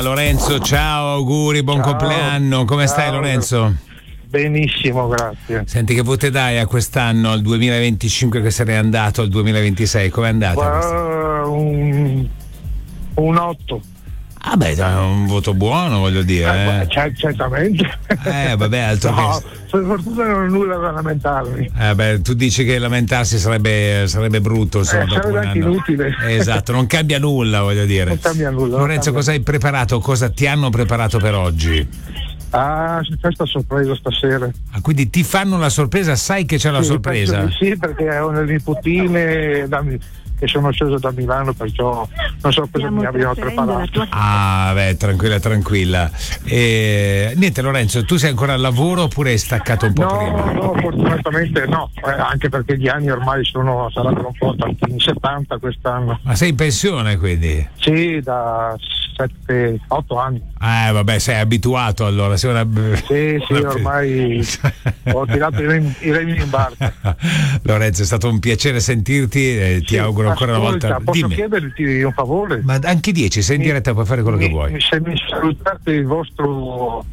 Lorenzo, ciao, auguri, buon compleanno. Come stai, Lorenzo? Benissimo, grazie. Senti, che voto dai a quest'anno, al 2025 che se n'è andato, al 2026? Com'è andata? Un 8. Ah beh, è un voto buono, voglio dire. Certamente. Vabbè, altro no, che... per fortuna non ho nulla da lamentarmi. Beh, tu dici che lamentarsi sarebbe brutto, sarebbe anche inutile. Esatto, non cambia nulla, voglio dire. Non cambia nulla. Lorenzo, cosa hai preparato? Cosa ti hanno preparato per oggi? C'è questa sorpresa stasera. Quindi ti fanno la sorpresa, sai che c'è la sorpresa? Sì, perché ho le nipotine che sono scese da Milano, perciò non so cosa mi abbiano preparato. Tranquilla. Niente, Lorenzo, tu sei ancora al lavoro oppure hai staccato un po' prima? No, fortunatamente no, anche perché gli anni ormai saranno un po' tantini, 70 quest'anno. Ma sei in pensione quindi? Sì, da 7-8 anni. Vabbè, sei abituato allora. Sì, ormai ho tirato i remi in barca. Lorenzo, è stato un piacere sentirti e ti auguro ancora una volta. Posso chiederti un favore? Ma anche 10, sei in diretta, puoi fare quello che vuoi. Se mi salutate il vostro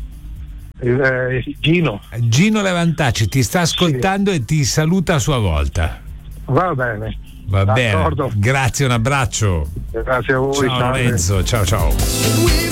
Gino Levantacci ti sta ascoltando e ti saluta a sua volta. Va bene. Bene, grazie, un abbraccio. Grazie a voi. Ciao Lorenzo, ciao.